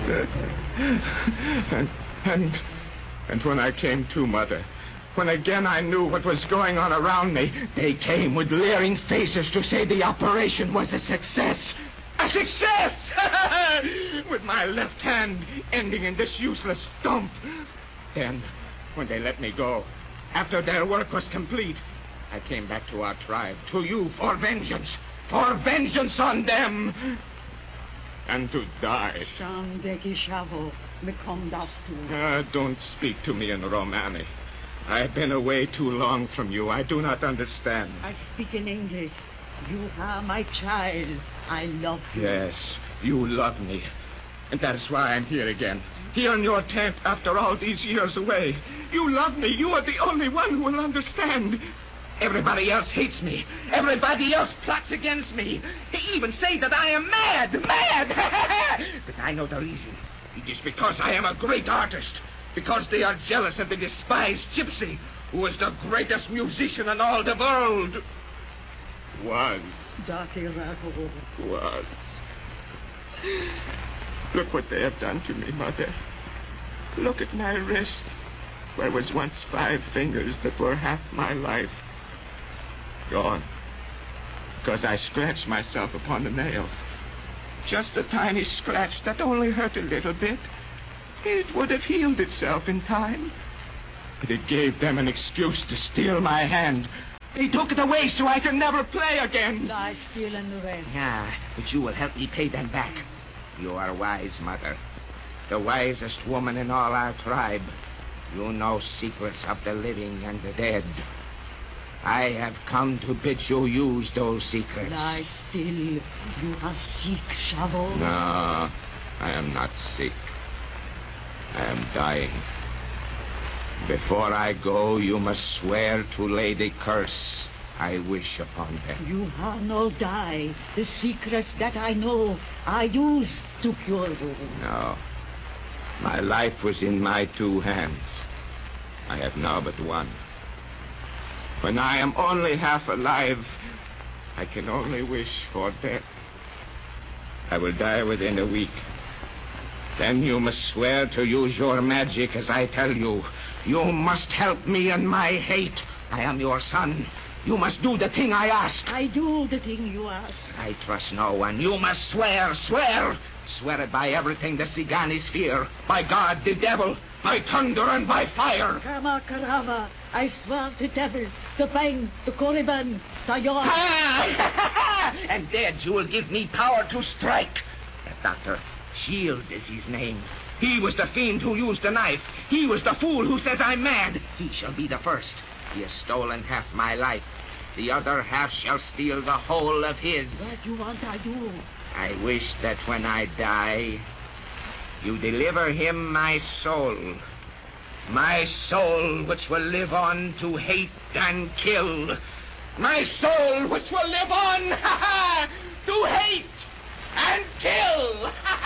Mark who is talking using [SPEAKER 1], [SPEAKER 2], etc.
[SPEAKER 1] And when I came to, Mother, when again I knew what was going on around me, they came with leering faces to say the operation was a success. A success! With my left hand ending in this useless stump. Then, when they let me go, after their work was complete, I came back to our tribe, to you, for vengeance on them, and to die. Don't speak to me in Romani. I've been away too long from you. I do not understand.
[SPEAKER 2] I speak in English. You are my child. I love you.
[SPEAKER 1] Yes, you love me. And that is why I'm here again. Here in your tent after all these years away. You love me. You are the only one who will understand. Everybody else hates me. Everybody else plots against me. They even say that I am mad. But I know the reason. It is because I am a great artist. Because they are jealous of the despised gypsy, who is the greatest musician in all the world. Was. Look what they have done to me, Mother. Look at my wrist, where was once 5 fingers that were half my life. Gone. Because I scratched myself upon the nail. Just a tiny scratch that only hurt a little bit. It would have healed itself in time. But it gave them an excuse to steal my hand. They took it away so I can never play again.
[SPEAKER 2] Lie still and rest.
[SPEAKER 1] Yeah, but you will help me pay them back. You are wise, Mother. The wisest woman in all our tribe. You know secrets of the living and the dead. I have come to bid you use those secrets.
[SPEAKER 2] Lie still. You are sick, Shavo.
[SPEAKER 1] No, I am not sick. I am dying. Before I go, you must swear to lay the curse I wish upon them.
[SPEAKER 2] You are no die. The secrets that I know, I use to cure you.
[SPEAKER 1] No. My life was in my 2 hands. I have now but one. When I am only half alive, I can only wish for death. I will die within a week. Then you must swear to use your magic as I tell you. You must help me in my hate. I am your son. You must do the thing I ask.
[SPEAKER 2] I do the thing you ask.
[SPEAKER 1] I trust no one. You must swear. Swear it by everything the Siganis fear. By God, the devil. By thunder and by fire.
[SPEAKER 2] Kama Karama. I swear to devil, the Bang, the Korriban, Sayon.
[SPEAKER 1] And dead you will give me power to strike. That doctor, Shields is his name. He was the fiend who used the knife. He was the fool who says I'm mad. He shall be the first. He has stolen half my life. The other half shall steal the whole of his.
[SPEAKER 2] What you want I do?
[SPEAKER 1] I wish that when I die, you deliver him my soul. My soul which will live on to hate and kill. My soul which will live on to hate and kill.